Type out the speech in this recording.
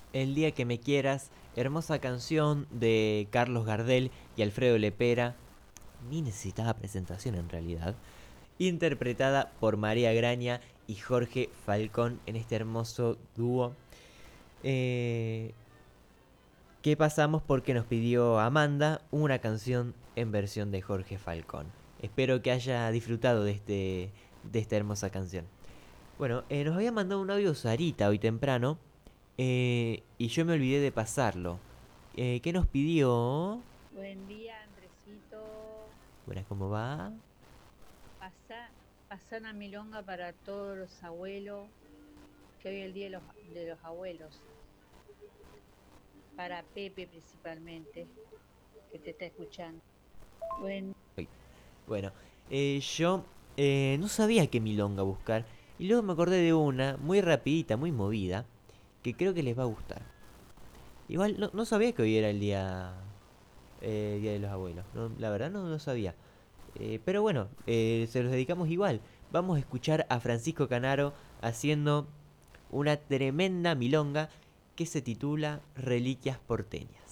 El día que me quieras, hermosa canción de Carlos Gardel y Alfredo Lepera, ni necesitaba presentación en realidad, interpretada por María Graña y Jorge Falcón en este hermoso dúo. Eh, que pasamos porque nos pidió Amanda una canción en versión de Jorge Falcón. Espero que haya disfrutado de esta hermosa canción. Bueno, nos había mandado un audio Sarita hoy temprano y yo me olvidé de pasarlo. ¿Qué nos pidió? Buen día, Andresito. Buenas, ¿cómo va? Pasá, pasá una milonga para todos los abuelos, que hoy es el día de los abuelos. Para Pepe principalmente, que te está escuchando. Buen, Uy, bueno, yo no sabía qué milonga buscar y luego me acordé de una muy rapidita, muy movida, que creo que les va a gustar. Igual no sabía que hoy era el día de los abuelos. La verdad no sabía. Pero bueno, se los dedicamos igual. Vamos a escuchar a Francisco Canaro haciendo una tremenda milonga que se titula Reliquias porteñas.